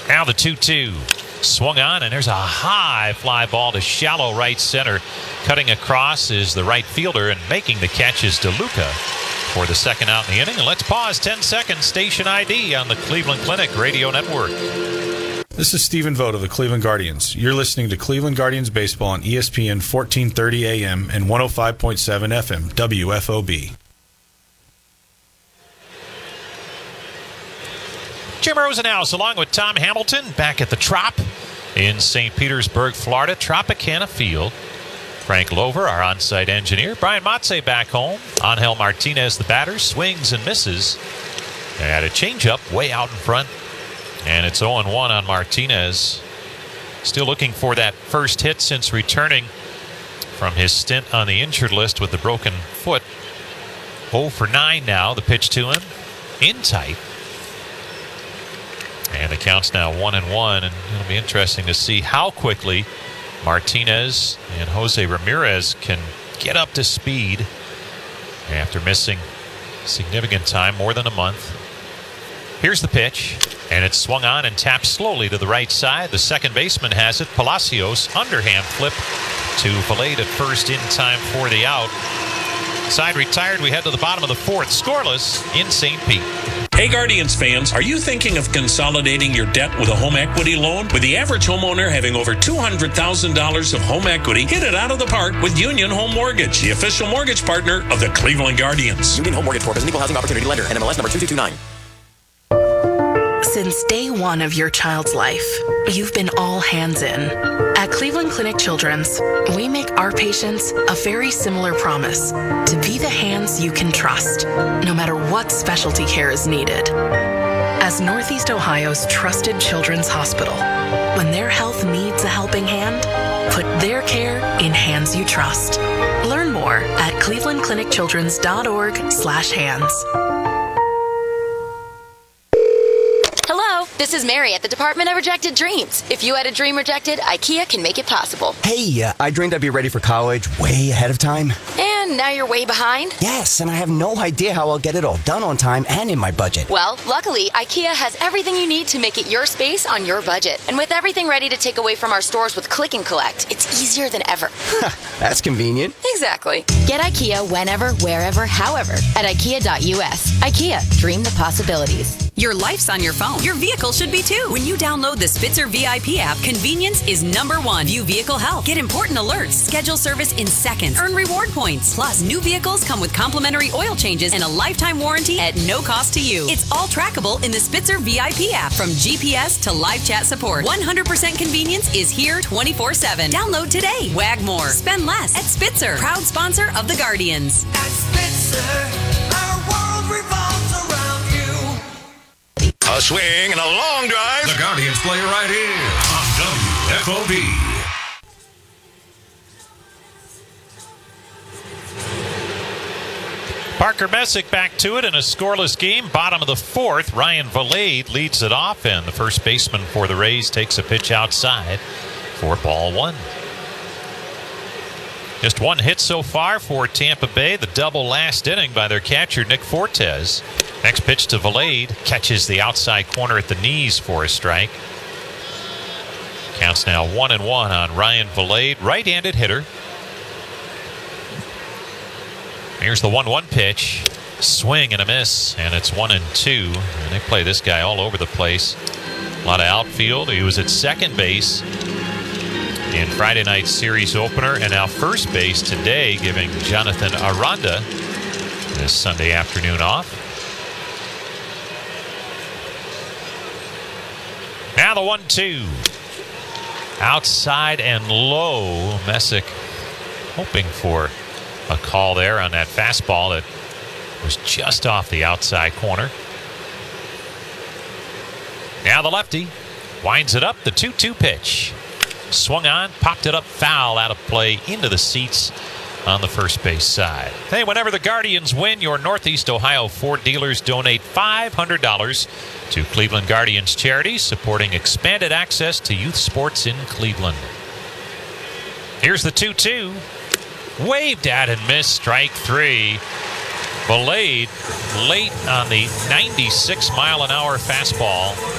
Now the 2-2. Swung on, and there's a high fly ball to shallow right center. Cutting across is the right fielder, and making the catch is DeLuca for the second out in the inning. And let's pause 10 seconds. Station ID on the Cleveland Clinic Radio Network. This is Stephen Vogt of the Cleveland Guardians. You're listening to Cleveland Guardians Baseball on ESPN 1430 AM and 105.7 FM, WFOB. Jim Rosenhaus along with Tom Hamilton back at the Trop in St. Petersburg, Florida, Tropicana Field. Frank Lover, our on-site engineer. Brian Motze back home. Angel Martinez, the batter, swings and misses. They had a changeup way out in front, and it's 0-1 on Martinez. Still looking for that first hit since returning from his stint on the injured list with the broken foot. 0 for 9 now. The pitch to him in tight. And the count's now 1-1, and it'll be interesting to see how quickly Martinez and Jose Ramirez can get up to speed after missing significant time, more than a month. Here's the pitch, and it's swung on and tapped slowly to the right side. The second baseman has it. Palacios, underhand flip to Valade at first in time for the out. Side retired. We head to the bottom of the fourth. Scoreless in St. Pete. Hey Guardians fans, are you thinking of consolidating your debt with a home equity loan? With the average homeowner having over $200,000 of home equity, hit it out of the park with Union Home Mortgage, the official mortgage partner of the Cleveland Guardians. Union Home Mortgage Corp is an equal housing opportunity lender. NMLS number 2229. Since day one of your child's life, you've been all hands in. At Cleveland Clinic Children's, we make our patients a very similar promise to be the hands you can trust, no matter what specialty care is needed. As Northeast Ohio's trusted children's hospital, when their health needs a helping hand, put their care in hands you trust. Learn more at clevelandclinicchildrens.org/hands. Hello, this is Mary at the Department of Rejected Dreams. If you had a dream rejected, IKEA can make it possible. Hey, I dreamed I'd be ready for college way ahead of time. And now you're way behind? Yes, and I have no idea how I'll get it all done on time and in my budget. Well, luckily, IKEA has everything you need to make it your space on your budget. And with everything ready to take away from our stores with Click and Collect, it's easier than ever. That's convenient. Exactly. Get IKEA whenever, wherever, however at IKEA.us. IKEA, dream the possibilities. Your life's on your phone. Your vehicle should be too. When you download the Spitzer VIP app, convenience is #1. View vehicle health. Get important alerts. Schedule service in seconds. Earn reward points. Plus, new vehicles come with complimentary oil changes and a lifetime warranty at no cost to you. It's all trackable in the Spitzer VIP app. From GPS to live chat support, 100% convenience is here 24/7. Download today. Wag more. Spend less at Spitzer. Proud sponsor of the Guardians. At Spitzer, our world revolves around you. A swing and a long drive. The Guardians play right here on WFOB. Parker Messick back to it in a scoreless game. Bottom of the fourth. Ryan Valade leads it off, and the first baseman for the Rays takes a pitch outside for ball one. Just one hit so far for Tampa Bay. The double last inning by their catcher, Nick Fortes. Next pitch to Valade. Catches the outside corner at the knees for a strike. Counts now 1-1 on Ryan Valade. Right-handed hitter. Here's the 1-1 pitch. Swing and a miss, and it's 1-2. And they play this guy all over the place. A lot of outfield. He was at second base in Friday night's series opener, and now first base today, giving Jonathan Aranda this Sunday afternoon off. Now the 1-2. Outside and low. Messick hoping for a call there on that fastball that was just off the outside corner. Now the lefty winds it up. The 2-2 pitch. Swung on, popped it up foul, out of play into the seats on the first base side. Hey, whenever the Guardians win, your Northeast Ohio Ford dealers donate $500 to Cleveland Guardians Charity, supporting expanded access to youth sports in Cleveland. Here's the 2-2. Waved at and missed. Strike three. Valade late on the 96-mile-an-hour fastball.